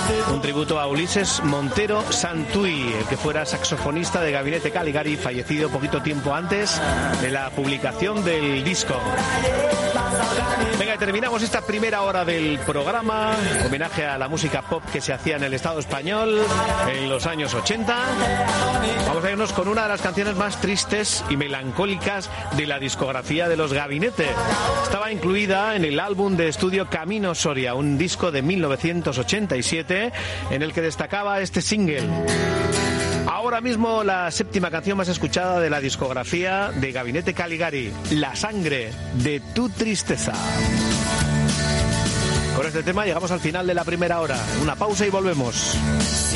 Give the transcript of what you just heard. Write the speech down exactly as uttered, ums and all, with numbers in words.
Un tributo a Ulises Montero Santuy, el que fuera saxofonista de Gabinete Caligari, fallecido poquito tiempo antes de la publicación del disco. Venga, y terminamos esta primera hora del programa, homenaje a la música pop que se hacía en el Estado español en los años ochenta. Vamos a irnos con una de las canciones más tristes y melancólicas de la discografía de los Gabinete. Estaba incluida en el álbum de estudio Camino Soria, un disco de mil novecientos ochenta y siete en el que destacaba este single. Ahora mismo la séptima canción más escuchada de la discografía de Gabinete Caligari, La sangre de tu tristeza. Con este tema llegamos al final de la primera hora. Una pausa y volvemos.